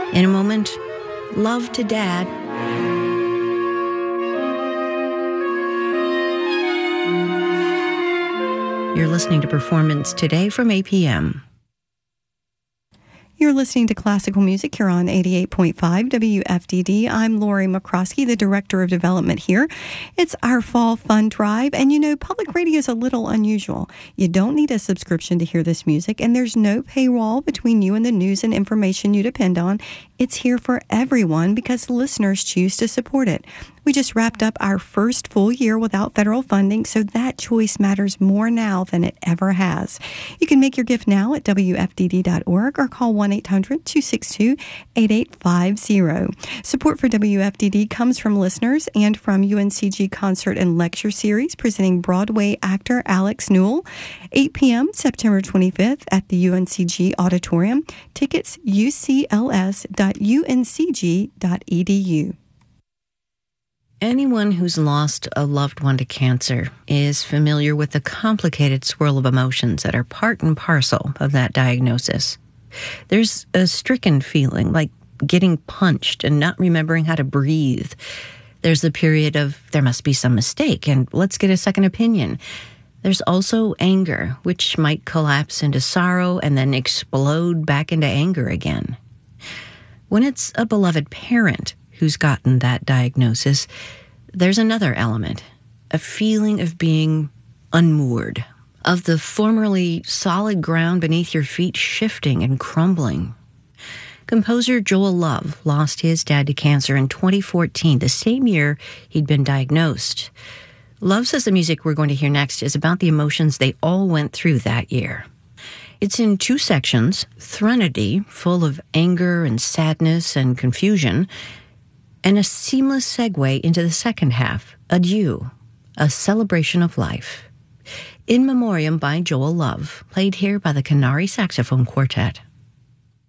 In a moment, love to Dad. You're listening to Performance Today from APM. You're listening to classical music here on 88.5 WFDD. I'm Lori McCroskey, the Director of Development here. It's our Fall Fun Drive, and you know, public radio is a little unusual. You don't need a subscription to hear this music, and there's no paywall between you and the news and information you depend on. It's here for everyone because listeners choose to support it. We just wrapped up our first full year without federal funding, so that choice matters more now than it ever has. You can make your gift now at WFDD.org or call 1-800-262-8850. Support for WFDD comes from listeners and from UNCG Concert and Lecture Series presenting Broadway actor Alex Newell, 8 p.m. September 25th at the UNCG Auditorium. Tickets ucls.uncg.edu. Anyone who's lost a loved one to cancer is familiar with the complicated swirl of emotions that are part and parcel of that diagnosis. There's a stricken feeling, like getting punched and not remembering how to breathe. There's the period of, there must be some mistake, and let's get a second opinion. There's also anger, which might collapse into sorrow and then explode back into anger again. When it's a beloved parent who's gotten that diagnosis, there's another element, a feeling of being unmoored, of the formerly solid ground beneath your feet shifting and crumbling. Composer Joel Love lost his dad to cancer in 2014, the same year he'd been diagnosed. Love says the music we're going to hear next is about the emotions they all went through that year. It's in two sections, Threnody, full of anger and sadness and confusion, and a seamless segue into the second half, Adieu, a celebration of life. In Memoriam by Joel Love, played here by the Canary Saxophone Quartet.